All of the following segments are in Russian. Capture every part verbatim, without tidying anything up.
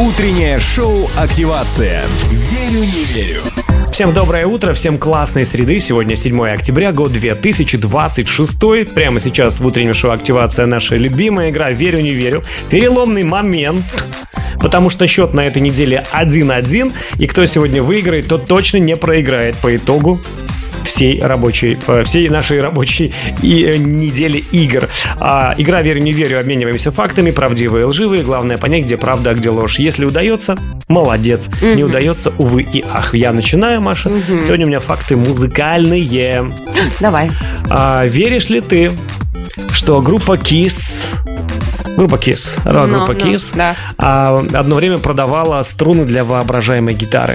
Утреннее шоу «Активация». Верю, не верю. Всем доброе утро, всем классной среды. Сегодня седьмое октября, год две тысячи двадцать шестой. Прямо сейчас в утреннем шоу «Активация» наша любимая игра «Верю, не верю». Переломный момент. Потому что счет на этой неделе один-один. И кто сегодня выиграет, тот точно не проиграет по итогу всей рабочей, всей нашей рабочей и, недели игр. А, игра «Верю, не верю», обмениваемся фактами, правдивые и лживые. Главное понять, где правда, а где ложь. Если удается, молодец. Mm-hmm. Не удается, увы и ах. Я начинаю, Маша. Mm-hmm. Сегодня у меня факты музыкальные. Давай. А, веришь ли ты, что группа Kiss... Группа Kiss, no, группа no, Kiss да. а, одно время продавала струны для воображаемой гитары?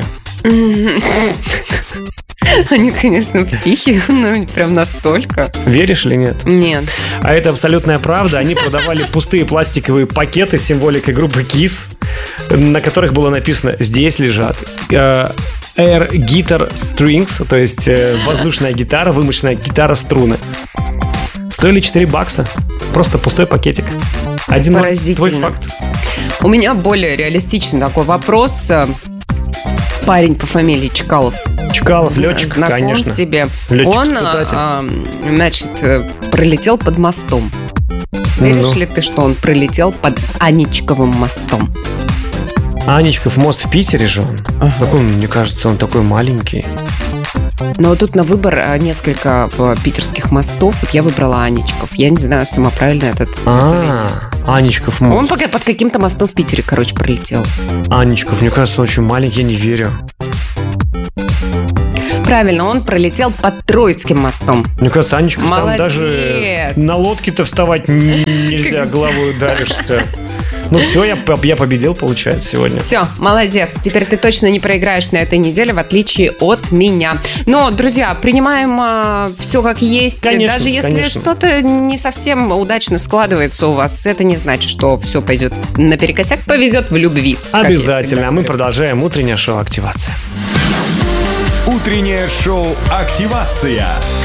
Они, конечно, психи, но прям настолько. Веришь или нет? Нет. А это абсолютная правда. Они продавали пустые пластиковые пакеты с символикой группы Kiss, на которых было написано: здесь лежат э, Air Guitar Strings, то есть э, воздушная гитара, вымышленная гитара-струны. Стоили четыре бакса. Просто пустой пакетик. Один твой факт. У меня более реалистичный такой вопрос. Парень по фамилии Чкалов. Чкалов, летчик, знаком конечно. Тебе. Летчик-испытатель. Он, а, значит, пролетел под мостом. Веришь ну. ли ты, что он пролетел под Аничковым мостом? Аничков мост в Питере же он. Ага. Какой, мне кажется, он такой маленький. Но тут на выбор несколько питерских мостов. Вот я выбрала Аничков. Я не знаю, сама правильно этот. А, Аничков мост. Он пока под каким-то мостом в Питере, короче, пролетел. Аничков, мне кажется, очень маленький, я не верю. Правильно, он пролетел под Троицким мостом. Мне кажется, Аничков, молодец. Там даже на лодке-то вставать нельзя, головой ударишься. Ну все, я, я победил, получается, сегодня. Все, молодец. Теперь ты точно не проиграешь на этой неделе, в отличие от меня. Но, друзья, принимаем а, все как есть. Конечно, даже если конечно. что-то не совсем удачно складывается у вас, это не значит, что все пойдет наперекосяк. Повезет в любви. Обязательно. А мы продолжаем утреннее шоу «Активация». Утреннее шоу «Активация»